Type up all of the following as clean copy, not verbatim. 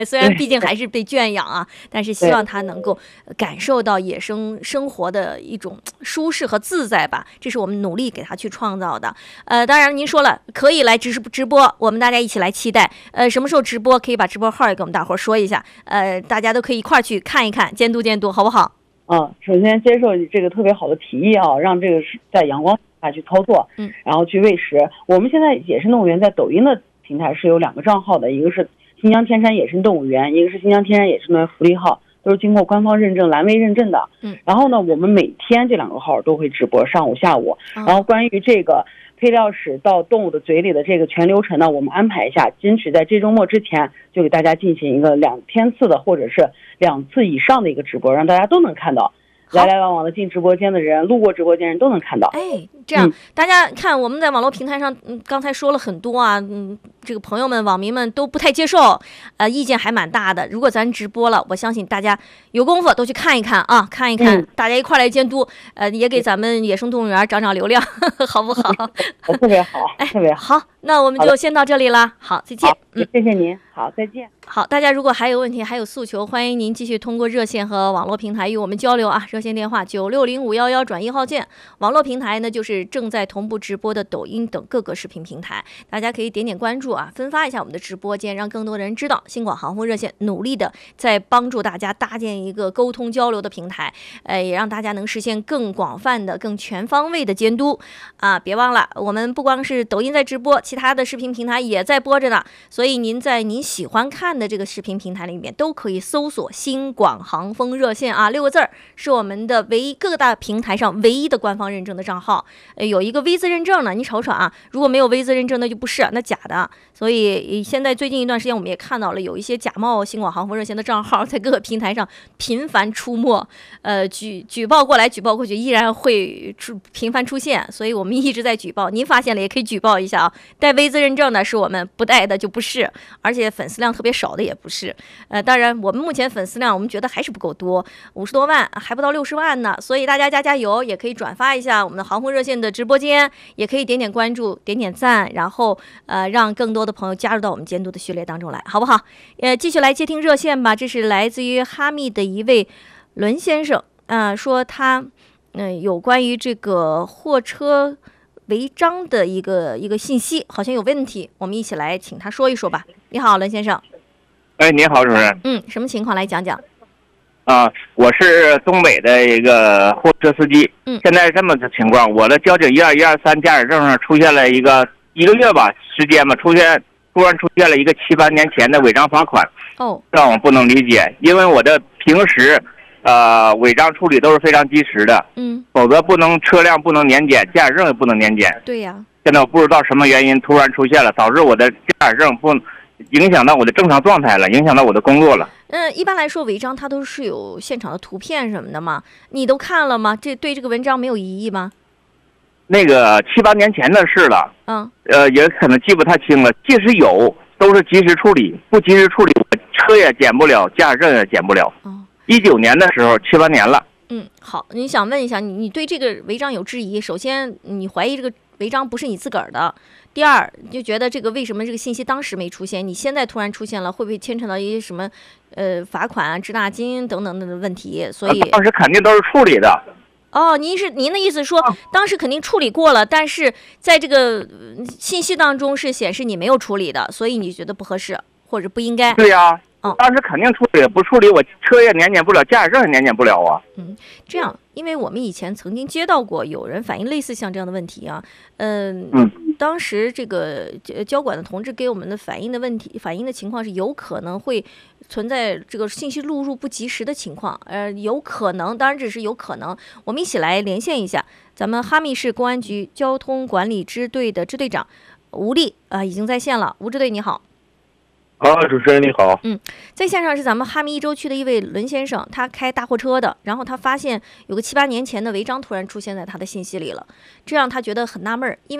虽然毕竟还是被圈养啊，但是希望他能够感受到野生生活的一种舒适和自在吧，这是我们努力给他去创造的。当然您说了可以来直播，我们大家一起来期待。什么时候直播？可以把直播号也给我们大伙说一下。大家都可以一块儿去看一看，监督，好不好？ 首先接受这个特别好的提议啊，让这个在阳光下去操作，然后去喂食。我们现在野生动物园在抖音的平台是有2个账号的，一个是新疆天山野生动物园，一个是新疆天山野生动物园福利号，都是经过官方认证蓝 V 认证的。然后呢，我们每天这2个号都会直播，上午下午。然后关于这个配料室到动物的嘴里的这个全流程呢，我们安排一下，争取在这周末之前就给大家进行一个2天次的或者是2次以上的一个直播，让大家都能看到。来来往往的进直播间的人，路过直播间人都能看到。 这样大家看我们在网络平台上，刚才说了很多啊，这个朋友们网民们都不太接受，意见还蛮大的。如果咱直播了，我相信大家有功夫都去看一看啊，看一看，大家一块来监督，也给咱们野生动物园涨流量，好不好？ 特别好，特别好。那我们就先到这里了，好，再见。 谢谢您，好，再见。 好，大家如果还有问题还有诉求，欢迎您继续通过热线和网络平台与我们交流啊。热线电话960511转1号键，网络平台呢就是正在同步直播的抖音等各个视频平台，大家可以点关注啊，分发一下我们的直播间，让更多人知道新广航空热线努力的在帮助大家搭建一个沟通交流的平台，也让大家能实现更广泛的更全方位的监督啊。别忘了我们不光是抖音在直播，其他的视频平台也在播着呢，所以您在您喜欢看的这个视频平台里面都可以搜索新广航风热线啊，6个字儿，是我们的各大平台上唯一的官方认证的账号，有一个 V 字认证呢，你瞅瞅啊，如果没有 V 字认证那就不是，那假的。所以现在最近一段时间我们也看到了有一些假冒新广航风热线的账号在各个平台上频繁出没，举报过来举报过去依然会频繁出现，所以我们一直在举报，您发现了也可以举报一下啊。带 V 字认证的是我们，不带的就不是，而且粉丝量特别少的也不是。当然我们目前粉丝量我们觉得还是不够多，50多万还不到60万呢，所以大家加油，也可以转发一下我们的航空热线的直播间，也可以点关注点赞，然后让更多的朋友加入到我们监督的序列当中来，好不好？继续来接听热线吧，这是来自于哈密的一位伦先生，说他有关于这个货车违章的一个信息好像有问题，我们一起来请他说一说吧。你好，伦先生。 你好，主持人。 什么情况来讲讲？ 我是东北的一个货车司机。现在这么个情况，我的交警12123驾驶证上出现了一个月吧时间吧，突然出现了一个7、8年前的违章罚款。让我不能理解，因为我的平时违章处理都是非常及时的，否则车辆不能年检，驾驶证也不能年检。 对呀。 现在我不知道什么原因突然出现了，导致我的驾驶证影响到我的正常状态了，影响到我的工作了。 一般来说违章它都是有现场的图片什么的嘛，你都看了吗？对这个文章没有异议吗？ 那个7、8年前的事了，也可能记不太清了。即使有，都是及时处理，不及时处理，我车也检不了，驾驶证也检不了。19年的时候，7、8年了。 好，你想问一下，你对这个违章有质疑？首先，你怀疑这个违章不是你自个儿的；第二，你就觉得这个为什么这个信息当时没出现，你现在突然出现了，会不会牵扯到一些什么罚款啊、滞纳金等等的问题？所以当时肯定都是处理的。 您的意思说，当时肯定处理过了，但是在这个信息当中是显示你没有处理的，所以你觉得不合适或者不应该？ 对呀。当时肯定处理，不处理我车也年检不了，驾驶证也年检不了啊。 这样，因为我们以前曾经接到过有人反映类似像这样的问题啊，当时这个交管的同志给我们的反映的情况是有可能会存在这个信息录入不及时的情况，有可能，当然只是有可能，我们一起来连线一下咱们哈密市公安局交通管理支队的支队长吴丽已经在线了，吴支队你好。 主持人你好。 在线上是咱们哈密一州区的一位伦先生，他开大货车的，然后他发现有个7、8年前的违章突然出现在他的信息里了，这让他觉得很纳闷，因为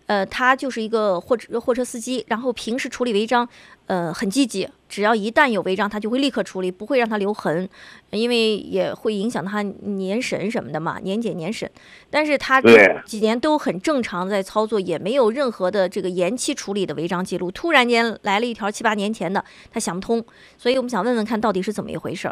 他就是一个货车司机，然后平时处理违章，很积极，只要一旦有违章，他就会立刻处理，不会让他留痕，因为也会影响他年审什么的嘛，年检年审。但是他几年都很正常在操作，也没有任何的这个延期处理的违章记录。突然间来了一条7、8年前的，他想不通，所以我们想问问看到底是怎么一回事。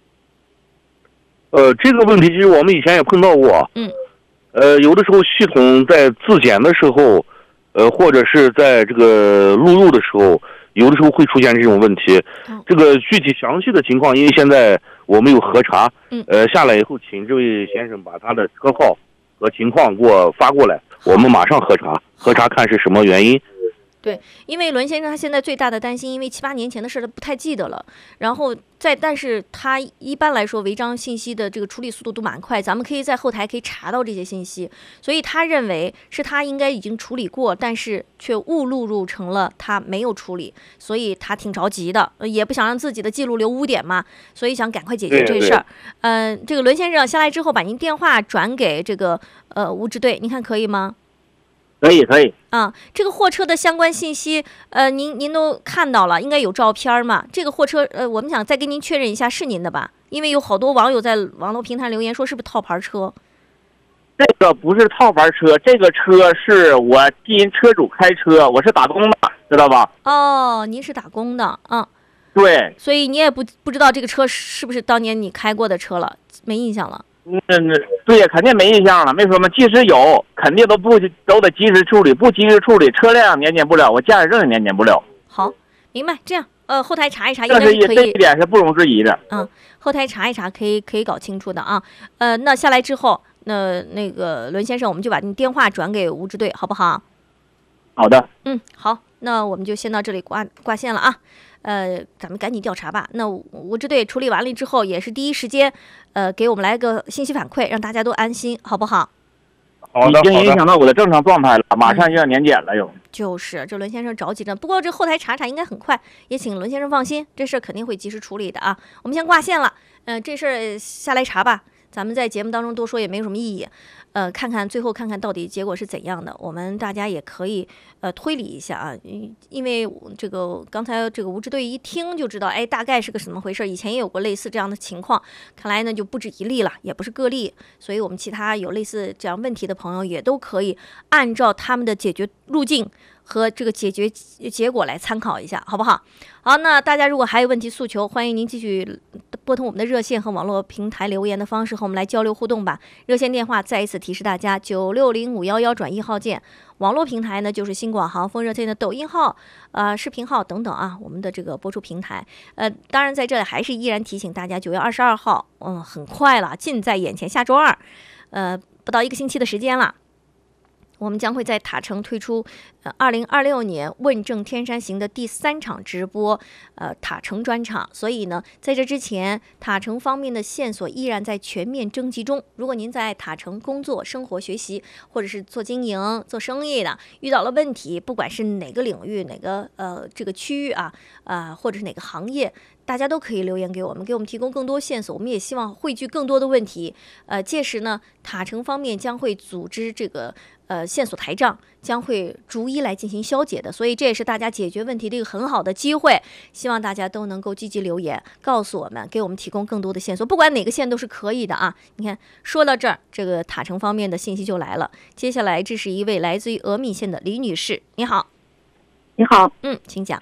这个问题其实我们以前也碰到过。有的时候系统在自检的时候，或者是在这个录入的时候，有的时候会出现这种问题。这个具体详细的情况，因为现在我们有核查，下来以后，请这位先生把他的车号和情况给我发过来，我们马上核查看是什么原因。 对，因为伦先生他现在最大的担心，因为7、8年前的事他不太记得了，然后但是他一般来说违章信息的这个处理速度都蛮快，咱们可以在后台可以查到这些信息，所以他认为是他应该已经处理过，但是却误录入成了他没有处理，所以他挺着急的，也不想让自己的记录留污点嘛，所以想赶快解决这事儿。这个伦先生下来之后，把您电话转给这个物质队，您看可以吗？ 可以啊，这个货车的相关信息，您都看到了，应该有照片嘛？这个货车，我们想再跟您确认一下，是您的吧？因为有好多网友在网络平台留言说，是不是套牌车？ 这个不是套牌车，这个车是我替人车主开车，我是打工的，知道吧？ 哦，您是打工的， 对。 所以你也不知道这个车是不是当年你开过的车了，没印象了。 对呀，肯定没印象了。为什么？即使有，肯定都得及时处理，不及时处理，车辆年检不了，我驾驶证也年检不了。 好，明白。这样，后台查一查， 这一点是不容置疑的。 后台查一查，可以搞清楚的啊。那下来之后，那个伦先生，我们就把你电话转给物质队，好不好？ 好的。 好，那我们就先到这里挂线了啊。咱们赶紧调查吧。那物质队处理完了之后，也是第一时间，给我们来个信息反馈，让大家都安心，好不好？ 好的， 已经影响到我的正常状态了，马上就要年检了又。 就是这伦先生着急着，不过这后台查应该很快，也请伦先生放心，这事儿肯定会及时处理的啊。我们先挂线了，这事儿下来查吧，咱们在节目当中多说也没有什么意义。最后看看到底结果是怎样的，我们大家也可以推理一下啊，因为这个刚才这个物质队一听就知道，大概是个什么回事，以前也有过类似这样的情况，看来呢就不止一例了，也不是个例，所以我们其他有类似这样问题的朋友也都可以按照他们的解决路径和这个解决结果来参考一下，好不好？好，那大家如果还有问题诉求，欢迎您继续拨通我们的热线和网络平台留言的方式和我们来交流互动吧。热线电话再一次提示大家960511转1号键，网络平台呢就是新广航风热线的抖音号、视频号等等啊，我们的这个播出平台。当然在这里还是依然提醒大家，9月22号，很快了，近在眼前，下周二，不到1个星期的时间了。我们将会在塔城推出2026年问政天山行的第3场直播，塔城专场。所以呢，在这之前，塔城方面的线索依然在全面征集中。如果您在塔城工作、生活、学习，或者是做经营、做生意的，遇到了问题，不管是哪个领域、哪个这个区域啊，或者是哪个行业，大家都可以留言给我们提供更多线索。我们也希望汇聚更多的问题。届时呢，塔城方面将会组织这个线索台账，将会逐一来进行消解的，所以这也是大家解决问题的一个很好的机会。希望大家都能够积极留言，告诉我们，给我们提供更多的线索，不管哪个线都是可以的啊。你看，说到这儿，这个塔城方面的信息就来了。接下来，这是一位来自于峨眉县的李女士，你好。 你好。 请讲。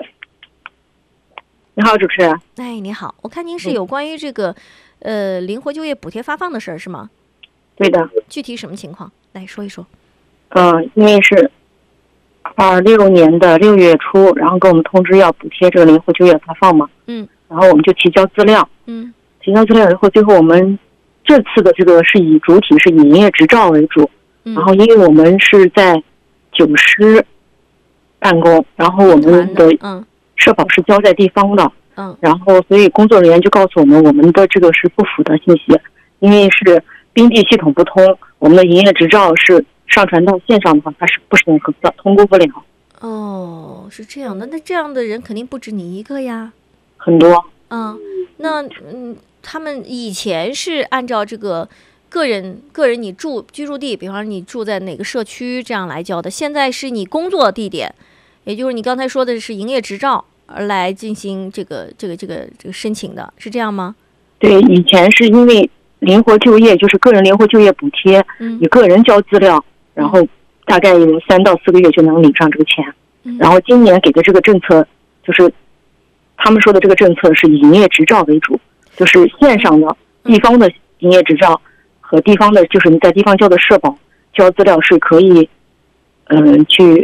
你好，主持人。 你好，我看您是有关于这个灵活就业补贴发放的事儿是吗？ 对的。 具体什么情况？来说一说。 因为是26年的6月初，然后给我们通知要补贴这个灵活就业发放嘛。然后我们就提交资料。提交资料以后，最后我们这次的这个是主体是以营业执照为主。然后因为我们是在9师办公，然后我们的社保是交在地方的。然后所以工作人员就告诉我们的这个是不符的信息，因为是冰地系统不通，我们的营业执照是上传到线上的话，它是不审核的，通过不了。 是这样的，那这样的人肯定不止你一个呀。 很多。 那他们以前是按照这个个人你居住地，比方说你住在哪个社区这样来交的，现在是你工作地点，也就是你刚才说的是营业执照而来进行这个申请的，是这样吗？ 对，以前是因为灵活就业，就是个人灵活就业补贴，你个人交资料，然后大概有3到4个月就能领上这个钱。然后今年给的这个政策，就是他们说的这个政策是以营业执照为主，就是线上的地方的营业执照和地方的，就是你在地方交的社保交资料是可以，去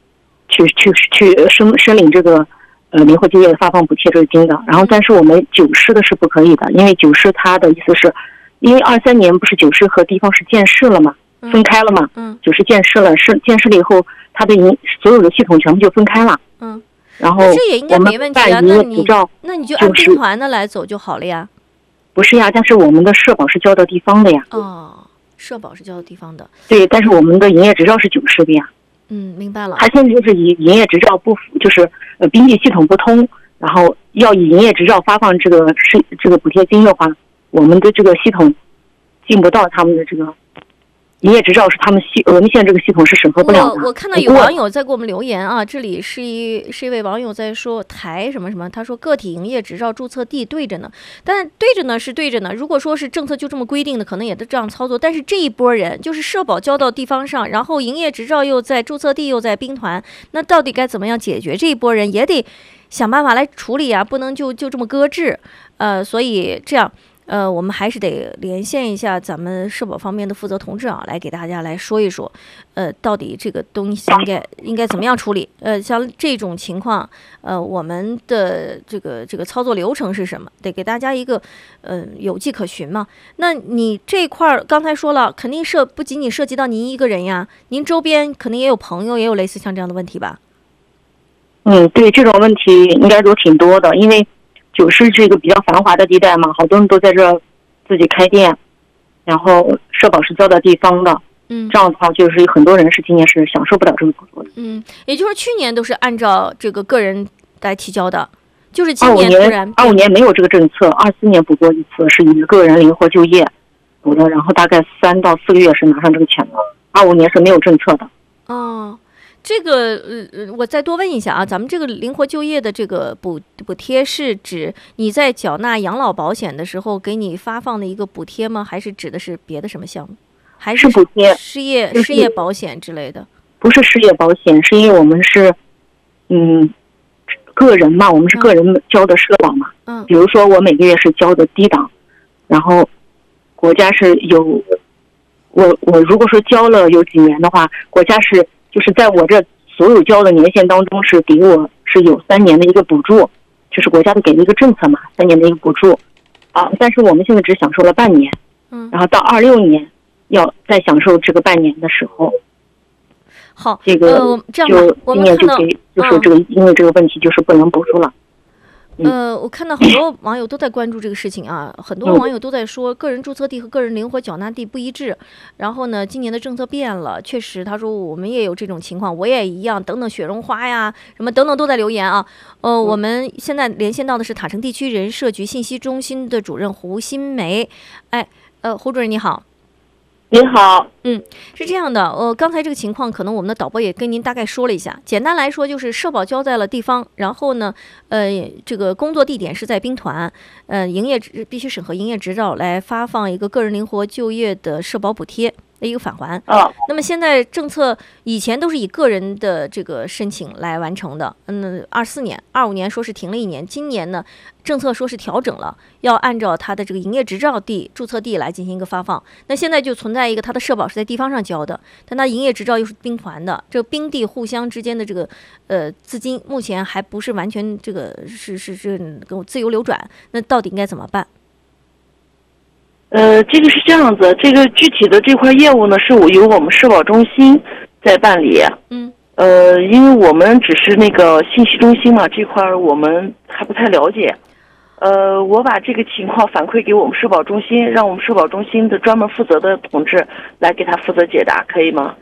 申领这个灵活就业发放补贴这个金的。然后但是我们9市的是不可以的，因为9市它的意思是，因为23年不是9市和地方是建市了嘛，分开了嘛，9市建市了，建市了以后，它的所有的系统全部就分开了。然后这也应该没问题啊，那你就按兵团的来走就好了呀。 不是呀，但是我们的社保是交到地方的呀。 社保是交到地方的。 对，但是我们的营业执照是9市的呀。 明白了。他现在就是以营业执照不符，就是宾地系统不通，然后要以营业执照发放这个补贴金的话，我们的这个系统进不到他们的这个。营业执照是他们我们现在这个系统是审核不了的。 我看到有网友在给我们留言啊，这里是一位网友在说台什么什么，他说个体营业执照注册地对着呢，但对着呢是对着呢。如果说是政策就这么规定的，可能也都这样操作。但是这一波人就是社保交到地方上，然后营业执照又在注册地又在兵团，那到底该怎么样解决这一波人，也得想办法来处理啊，不能就这么搁置。所以这样。我们还是得连线一下咱们社保方面的负责同志啊，来给大家来说一说，到底这个东西应该怎么样处理？像这种情况，我们的这个操作流程是什么？得给大家一个有迹可循嘛。那你这块刚才说了，肯定不仅仅涉及到您一个人呀，您周边肯定也有朋友，也有类似像这样的问题吧？ 对，这种问题应该都挺多的，因为9市是一个比较繁华的地带嘛，好多人都在这自己开店，然后社保是交到地方的，这样的话就是很多人是今年是享受不了这个补助的。 也就是去年都是按照这个个人来提交的，就是今年突然 25年没有这个政策，24年补过一次，是以个人灵活就业补的，然后大概3到4个月是拿上这个钱的，25年是没有政策的。 这个我再多问一下啊，咱们这个灵活就业的这个补贴是指你在缴纳养老保险的时候给你发放的一个补贴吗？还是指的是别的什么项目？还是补贴失业保险之类的？ 不是失业保险，是因为我们是个人嘛，我们是个人交的社保嘛。比如说我每个月是交的低档，然后国家是有我如果说交了有几年的话，国家是就是在我这所有交的年限当中是给我是有3年的一个补助，就是国家的给了一个政策嘛，3年的一个补助但是我们现在只享受了半年，然后到26年要再享受这个半年的时候， 好， 这个这样吧， 今年就给就是这个因为这个问题就是不能补助了。 我看到很多网友都在关注这个事情啊，很多网友都在说个人注册地和个人灵活缴纳地不一致，然后呢，今年的政策变了，确实，他说我们也有这种情况，我也一样，等等雪绒花呀，什么等等都在留言啊。我们现在连线到的是塔城地区人社局信息中心的主任胡新梅，胡主任你好。 您好， 是这样的，刚才这个情况可能我们的导播也跟您大概说了一下，简单来说就是社保交在了地方，然后呢，这个工作地点是在兵团，必须审核营业执照来发放一个个人灵活就业的社保补贴的一个返还。那么现在政策以前都是以个人的这个申请来完成的，24年、25年说是停了1年，今年呢政策说是调整了，要按照他的这个营业执照地、注册地来进行一个发放。那现在就存在一个他的社保是在地方上交的，但他营业执照又是兵团的，这个兵地互相之间的这个资金目前还不是完全这个是自由流转，那到底应该怎么办？ 这个是这样子，这个具体的这块业务呢，是由我们社保中心在办理。因为我们只是那个信息中心嘛，这块我们还不太了解。我把这个情况反馈给我们社保中心，让我们社保中心的专门负责的同志来给他负责解答，可以吗？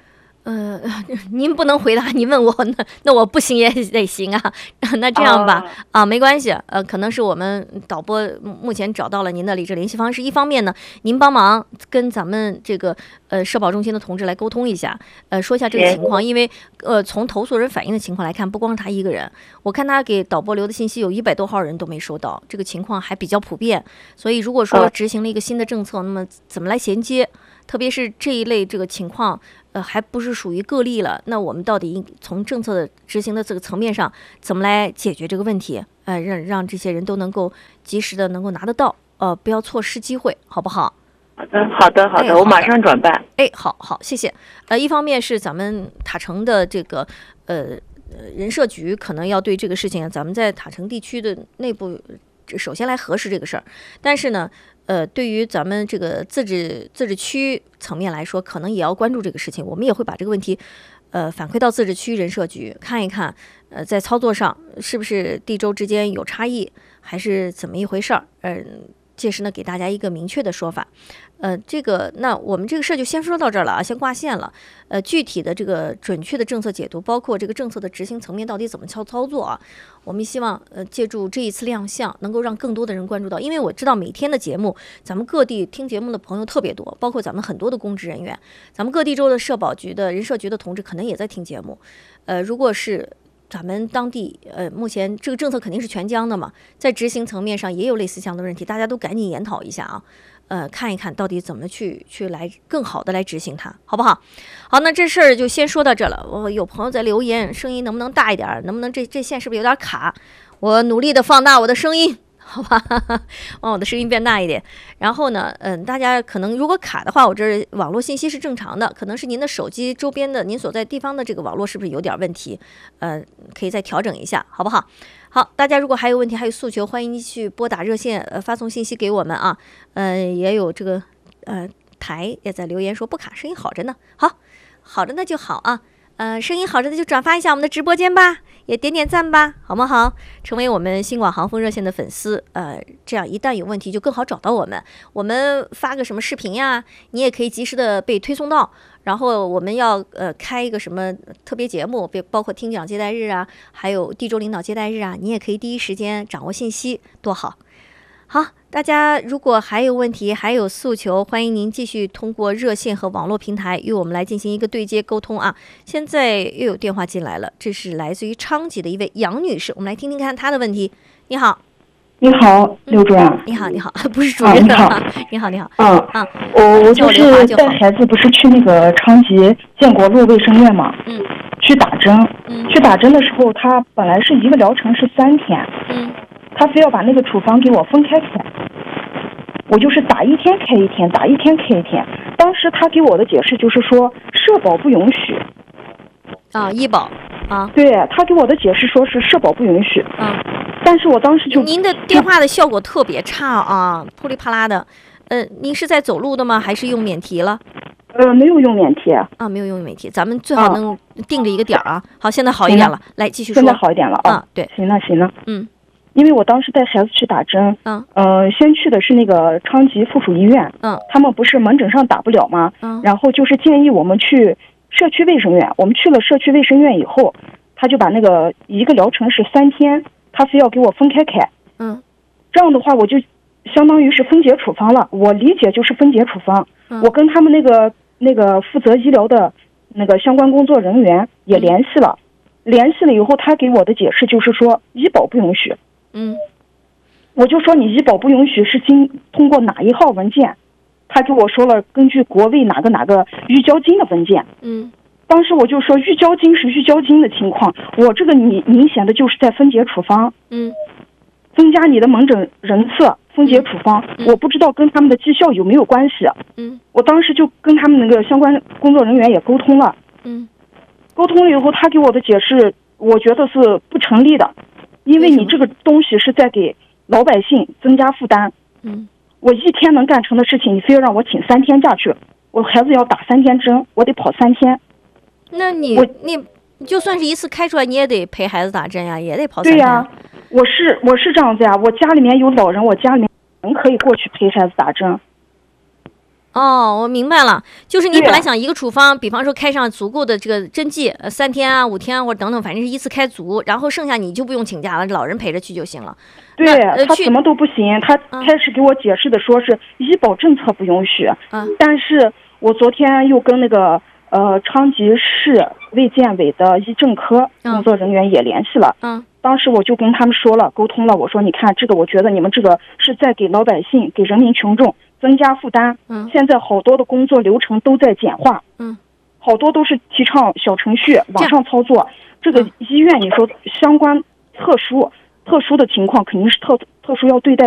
您不能回答，你问我那我不行也得行啊。那这样吧，没关系，可能是我们导播目前找到了您的理智联系方式。一方面呢，您帮忙跟咱们这个社保中心的同志来沟通一下，说一下这个情况，因为从投诉人反映的情况来看，不光是他一个人，我看他给导播留的信息有100多号人都没收到，这个情况还比较普遍。所以如果说执行了一个新的政策，那么怎么来衔接？特别是这一类这个情况，还不是属于个例了。那我们到底从政策的执行的这个层面上，怎么来解决这个问题？让这些人都能够及时的能够拿得到，不要错失机会，好不好？ 好的，我马上转办。 好，谢谢。一方面是咱们塔城的这个人社局可能要对这个事情，咱们在塔城地区的内部首先来核实这个事儿，但是呢。对于咱们这个自治区层面来说，可能也要关注这个事情。我们也会把这个问题，反馈到自治区人社局看一看，在操作上是不是地州之间有差异，还是怎么一回事儿？届时呢，给大家一个明确的说法。那我们这个事儿就先说到这儿了啊，先挂线了。具体的这个准确的政策解读，包括这个政策的执行层面到底怎么操作啊？我们希望借助这一次亮相，能够让更多的人关注到。因为我知道每天的节目，咱们各地听节目的朋友特别多，包括咱们很多的公职人员，咱们各地州的社保局的人社局的同志可能也在听节目。如果是咱们当地目前这个政策肯定是全疆的嘛，在执行层面上也有类似这样的问题，大家都赶紧研讨一下啊。看一看到底怎么去来更好的来执行它，好不好？好，那这事儿就先说到这了。我有朋友在留言，声音能不能大一点？能不能这线是不是有点卡？我努力的放大我的声音，好吧，让我的声音变大一点。然后呢，大家可能如果卡的话，我这网络信息是正常的，可能是您的手机周边的您所在地方的这个网络是不是有点问题？可以再调整一下，好不好？好，大家如果还有问题还有诉求，欢迎你去拨打热线发送信息给我们啊。也有这个台也在留言说不卡，声音好着呢。好着呢就好啊。声音好着呢就转发一下我们的直播间吧，也点赞吧，好不好？成为我们新广航风热线的粉丝，这样一旦有问题就更好找到我们。我们发个什么视频呀，你也可以及时的被推送到。然后我们要开一个什么特别节目，包括听讲接待日啊，还有地州领导接待日啊，你也可以第一时间掌握信息，多好！好，大家如果还有问题，还有诉求，欢迎您继续通过热线和网络平台与我们来进行一个对接沟通啊。现在又有电话进来了，这是来自于昌吉的一位杨女士，我们来听听看她的问题。你好。 你好，刘主任。 你好，不是主任。你好。 我就是带孩子，不是去那个昌吉建国路卫生院嘛？去打针。去打针的时候，他本来是一个疗程是3天。他非要把那个处方给我分开开。我就是打1天开1天，打1天开1天。当时他给我的解释就是说，社保不允许。 医保啊。 对，他给我的解释说是社保不允许。但是我当时就您的电话的效果特别差啊，噼里啪啦的。您是在走路的吗？还是用免提了？ 没有用免提啊，没有用免提。咱们最好能定着一个点啊。好，现在好一点了，来继续说。 现在好一点了啊。 对， 行了。因为我当时带孩子去打针，先去的是那个昌吉附属医院，他们不是门诊上打不了吗？然后就是建议我们去社区卫生院。我们去了社区卫生院以后，他就把那个一个疗程是3天。他非要给我分开。这样的话我就相当于是分解处方了。我理解就是分解处方。我跟他们那个负责医疗的那个相关工作人员也联系了以后，他给我的解释就是说医保不允许。我就说你医保不允许是通过哪一号文件？他给我说了根据国卫哪个预交金的文件。当时我就说预交金是预交金的情况，我这个明显的就是在分解处方。增加你的门诊人次，分解处方。我不知道跟他们的绩效有没有关系。我当时就跟他们那个相关工作人员也沟通了。沟通了以后，他给我的解释我觉得是不成立的，因为你这个东西是在给老百姓增加负担。我1天能干成的事情，你非要让我请3天假去，我孩子要打3天针，我得跑3天。 那你就算是一次开出来，你也得陪孩子打针呀，也得跑3天。 对呀，我是这样子呀，我家里面有老人，我家里面人可以过去陪孩子打针。 哦，我明白了，就是你本来想一个处方，比方说开上足够的这个针剂，3天啊、5天啊，或者等等，反正是依次开足，然后剩下你就不用请假了，老人陪着去就行了。 对，他什么都不行，他开始给我解释的说是医保政策不允许，但是我昨天又跟那个昌吉市卫健委的医政科工作人员也联系了，当时我就跟他们说了，沟通了，我说你看这个，我觉得你们这个是在给老百姓、给人民群众增加负担。现在好多的工作流程都在简化，好多都是提倡小程序网上操作。这个医院你说相关特殊的情况肯定是特殊要对待